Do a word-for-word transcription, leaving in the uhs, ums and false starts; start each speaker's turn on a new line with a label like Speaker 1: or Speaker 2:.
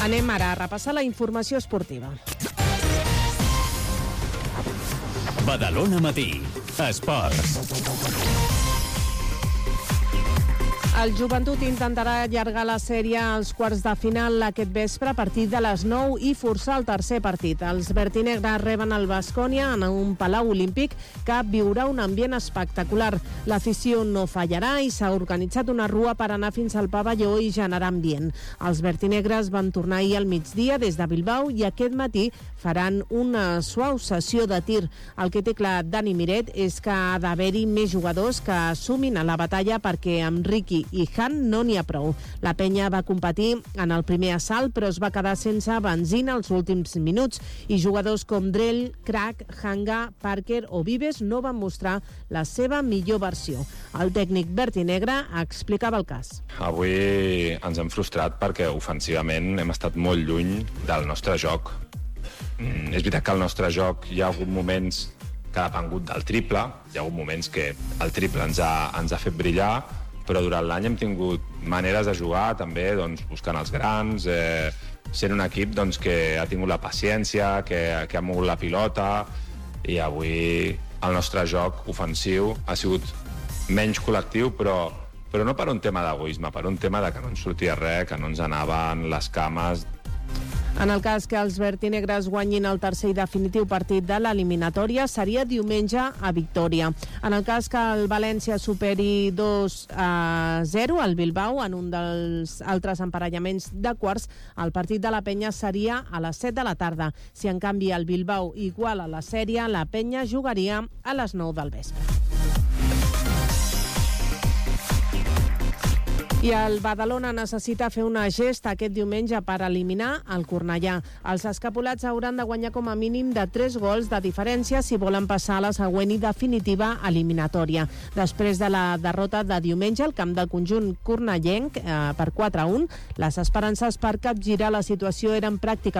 Speaker 1: Anem ara a repassar la informació esportiva.
Speaker 2: Badalona Matí, esports.
Speaker 1: El Joventut intentarà allargar la sèrie als quarts de final aquest vespre a partir de les nou i forçar el tercer partit. Els vertinegres reben el Baskonia en un palau olímpic que viurà un ambient espectacular. L'afició no fallarà i s'ha organitzat una rua per anar fins al pavelló i generar ambient. Els vertinegres van tornar ahir al migdia des de Bilbao i aquest matí faran una suau sessió de tir. El que té clar Dani Miret és que ha d'haver-hi més jugadors que sumin a la batalla perquè amb Riqui i Han no n'hi ha prou. La penya va competir en el primer assalt però es va quedar sense benzina als últims minuts i jugadors com Drell, Crac, Hanga, Parker o Vives no van mostrar la seva millor versió. El tècnic vertinegre explicava el cas.
Speaker 3: Avui ens hem frustrat perquè ofensivament hem estat molt lluny del nostre joc. Mm, és veritat que el nostre joc hi ha hagut moments que ha depengut del triple, hi ha hagut moments que el triple ens ha, ens ha fet brillar, però durant l'any hem tingut maneres de jugar també doncs, buscant els grans, eh, sent un equip doncs, que ha tingut la paciència, que, que ha mogut la pilota, i avui el nostre joc ofensiu ha sigut menys col·lectiu, però, però no per un tema d'egoisme, per un tema de que no ens sortia res, que no ens anaven les cames.
Speaker 1: En el cas que els vertinegres guanyin el tercer i definitiu partit de l'eliminatòria seria diumenge a Victòria. En el cas que el València superi dos a zero al Bilbao en un dels altres emparellaments de quarts, el partit de la penya seria a les set de la tarda. Si en canvi el Bilbao iguala la sèrie, la penya jugaria a les nou del vespre. I el Badalona necessita fer una gesta aquest diumenge per eliminar el Cornellà. Els escapulats hauran de guanyar com a mínim de tres gols de diferència si volen passar a la següent i definitiva eliminatòria. Després de la derrota de diumenge al camp del conjunt cornellenc eh, per quatre a un, les esperances per capgirar la situació eren pràcticament